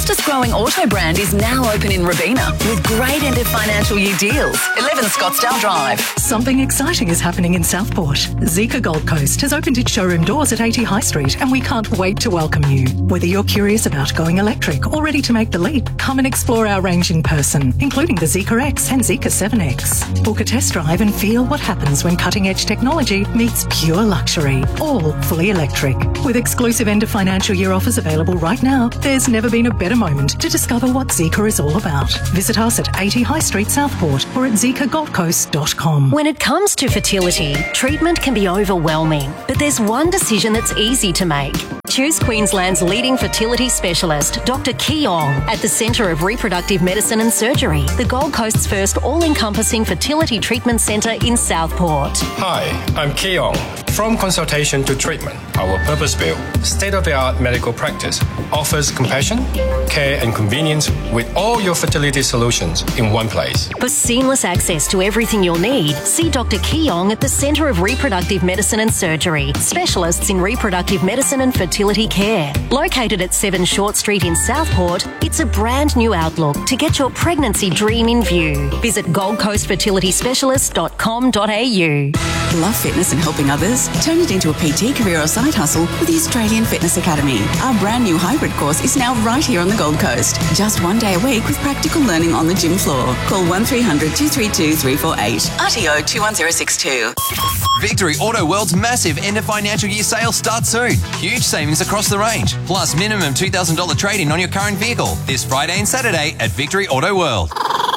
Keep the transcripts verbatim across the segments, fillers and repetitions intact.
fastest growing auto brand is now open in Robina with great end of financial year deals. eleven Scottsdale Drive. Something exciting is happening in Southport. Zika Gold Coast has opened its showroom doors at eighty High Street and we can't wait to welcome you. Whether you're curious about going electric or ready to make the leap, come and explore our range in person, including the Zika X and Zika seven X. Book a test drive and feel what happens when cutting-edge technology meets pure luxury, all fully electric. With exclusive end of financial year offers available right now, there's never been a better moment to discover what Zika is all about. Visit us at eighty High Street, Southport, or at zika gold coast dot com. When it comes to fertility, treatment can be overwhelming, but there's one decision that's easy to make. Choose Queensland's leading fertility specialist, Doctor Keong, at the Centre of Reproductive Medicine and Surgery, the Gold Coast's first all-encompassing fertility treatment centre in Southport. Hi, I'm Keong. From consultation to treatment, our purpose-built, state-of-the-art medical practice offers compassion, care and convenience with all your fertility solutions in one place. For seamless access to everything you'll need, see Doctor Keong at the Centre of Reproductive Medicine and Surgery, specialists in reproductive medicine and fertility care. Located at seven Short Street in Southport, it's a brand new outlook to get your pregnancy dream in view. Visit gold coast fertility specialist dot com dot a u. Love fitness and helping others? Turn it into a P T career or side hustle with the Australian Fitness Academy. Our brand new hybrid course is now right here on the Gold Coast. Just one day a week with practical learning on the gym floor. Call one three hundred two three two three four eight. R T O two one zero six two. Victory Auto World's massive end of financial year sale starts soon. Huge savings across the range, plus minimum two thousand dollars trade-in on your current vehicle this Friday and Saturday at Victory Auto World.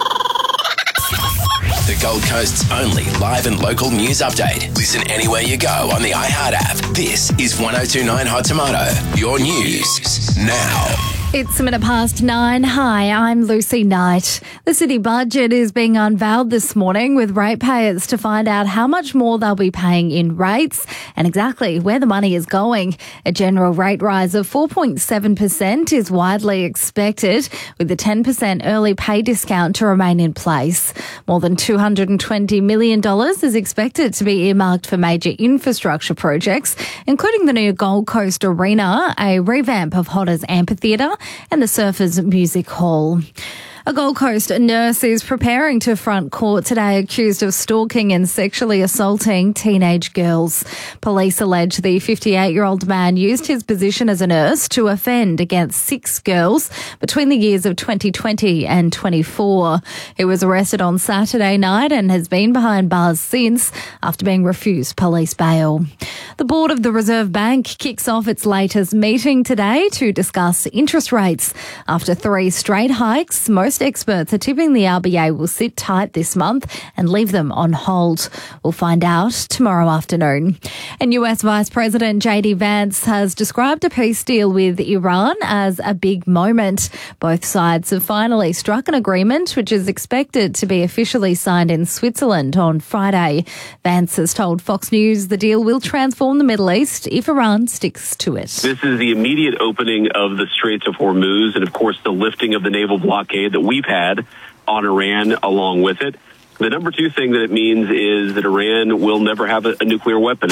The Gold Coast's only live and local news update. Listen anywhere you go on the iHeart app. This is one oh two point nine Hot Tomato. Your news now. It's a minute past nine. Hi, I'm Lucy Knight. The city budget is being unveiled this morning with ratepayers to find out how much more they'll be paying in rates and exactly where the money is going. A general rate rise of four point seven percent is widely expected, with a ten percent early pay discount to remain in place. More than two hundred twenty million dollars is expected to be earmarked for major infrastructure projects, including the new Gold Coast Arena, a revamp of Hodders Amphitheatre, and the Surfers Music Hall. A Gold Coast nurse is preparing to front court today accused of stalking and sexually assaulting teenage girls. Police allege the fifty-eight-year-old man used his position as a nurse to offend against six girls between the years of twenty twenty and twenty-four. He was arrested on Saturday night and has been behind bars since after being refused police bail. The Board of the Reserve Bank kicks off its latest meeting today to discuss interest rates. After three straight hikes, most experts are tipping the R B A will sit tight this month and leave them on hold. We'll find out tomorrow afternoon. And U S Vice President J D Vance has described a peace deal with Iran as a big moment. Both sides have finally struck an agreement which is expected to be officially signed in Switzerland on Friday. Vance has told Fox News the deal will transform the Middle East if Iran sticks to it. This is the immediate opening of the Straits of Hormuz and, of course, the lifting of the naval blockade that we've had on Iran along with it. The number two thing that it means is that Iran will never have a, a nuclear weapon.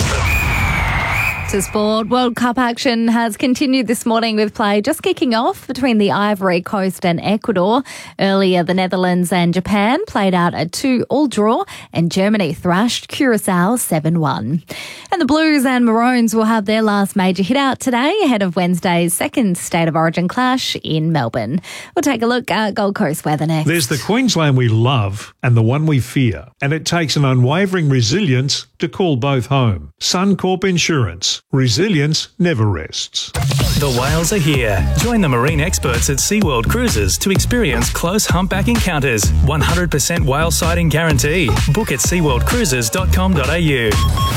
To sport, World Cup action has continued this morning with play just kicking off between the Ivory Coast and Ecuador. Earlier, the Netherlands and Japan played out a two-all draw and Germany thrashed Curacao seven one. And the Blues and Maroons will have their last major hit out today ahead of Wednesday's second State of Origin clash in Melbourne. We'll take a look at Gold Coast weather next. There's the Queensland we love and the one we fear, and it takes an unwavering resilience to call both home. Suncorp Insurance. Resilience never rests. The whales are here. Join the marine experts at SeaWorld Cruises to experience close humpback encounters. one hundred percent whale sighting guarantee. Book at sea world cruises dot com dot a u.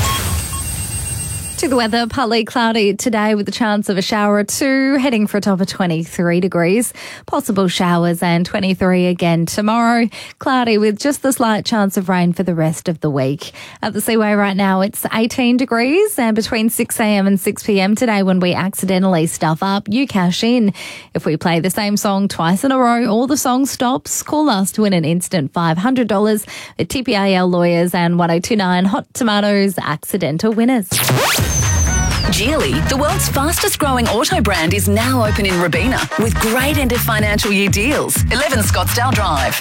To the weather, partly cloudy today with a chance of a shower or two, heading for a top of twenty-three degrees. Possible showers and twenty-three again tomorrow. Cloudy with just the slight chance of rain for the rest of the week. At the Seaway right now, it's eighteen degrees, and between six a.m. and six p.m. today when we accidentally stuff up, you cash in. If we play the same song twice in a row or the song stops, call us to win an instant five hundred dollars at T P A L Lawyers and one oh two point nine Hot Tomatoes accidental winners. Geely, the world's fastest growing auto brand, is now open in Robina with great end of financial year deals. eleven Scottsdale Drive.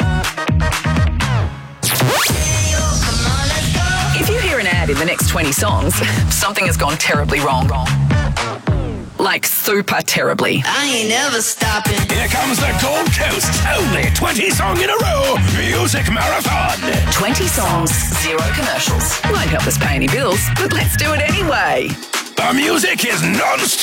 If you hear an ad in the next twenty songs, something has gone terribly wrong. Like super terribly. I ain't never stopping. Here comes the Gold Coast's only twenty song in a row music marathon. twenty songs, zero commercials. Won't help us pay any bills, but let's do it anyway. The music is non-stop.